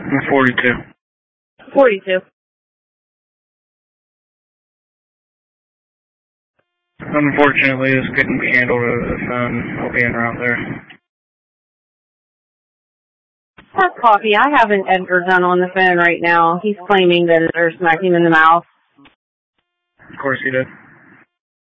I'm 42. 42. Unfortunately, this couldn't be handled over the phone. I'll be en route there. That's copy. I have an Edgar Dunn on the phone right now. He's claiming that Edgar smacked him in the mouth. Of course he did.